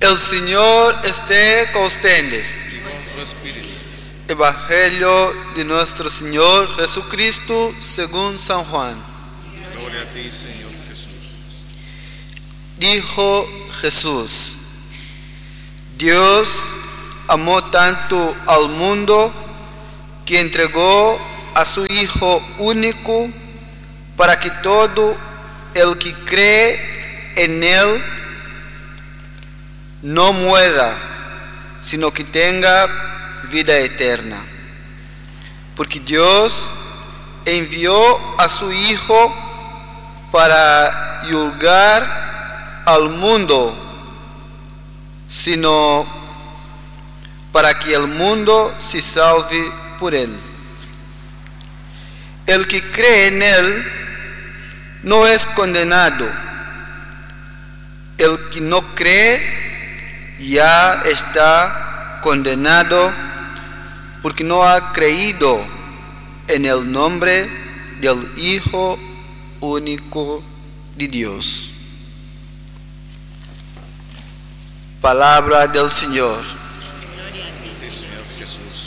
El Señor esté con ustedes. Y con su espíritu. Evangelio de nuestro Señor Jesucristo según San Juan. Gloria a ti, Señor Jesús. Dijo Jesús: Dios amó tanto al mundo que entregó a su Hijo único para que todo el que cree en Él no muera, sino que tenga vida eterna. Porque Dios envió a su Hijo para juzgar al mundo, sino para que el mundo se salve por Él. El que cree en Él no es condenado. El que no cree ya está condenado porque no ha creído en el nombre del Hijo único de Dios. Palabra del Señor. Sí, Señor Jesús.